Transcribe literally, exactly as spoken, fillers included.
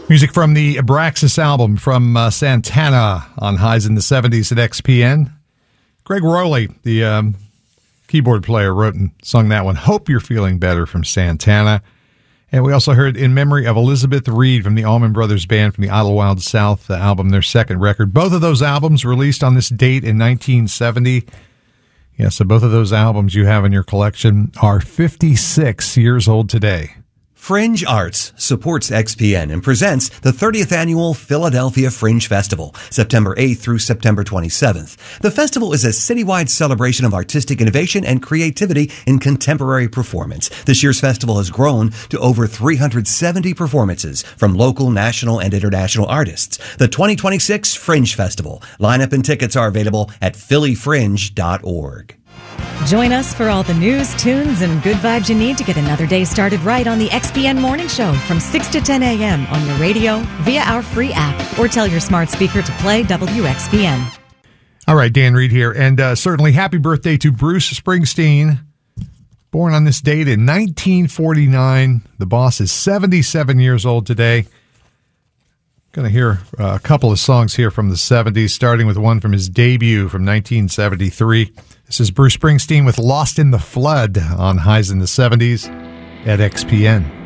Music from the Abraxas album from uh, Santana on Highs in the seventies at X P N. Greg Rowley, the um, keyboard player, wrote and sung that one. Hope You're Feeling Better from Santana. And we also heard In Memory of Elizabeth Reed from the Allman Brothers Band from the Idlewild South uh, album, their second record. Both of those albums released on this date in nineteen seventy. Yeah, so both of those albums you have in your collection are fifty-six years old today. Fringe Arts supports X P N and presents the thirtieth Annual Philadelphia Fringe Festival, September eighth through September twenty-seventh. The festival is a citywide celebration of artistic innovation and creativity in contemporary performance. This year's festival has grown to over three hundred seventy performances from local, national, and international artists. The twenty twenty-six Fringe Festival. Lineup and tickets are available at philly fringe dot org. Join us for all the news, tunes, and good vibes you need to get another day started right on the X P N Morning Show from six to ten a.m. on your radio, via our free app, or tell your smart speaker to play W X P N. All right, Dan Reed here, and uh, certainly happy birthday to Bruce Springsteen. Born on this date in nineteen forty-nine. The boss is seventy-seven years old today. Going to hear uh, a couple of songs here from the seventies, starting with one from his debut from nineteen seventy-three. This is Bruce Springsteen with Lost in the Flood on Highs in the seventies at X P N.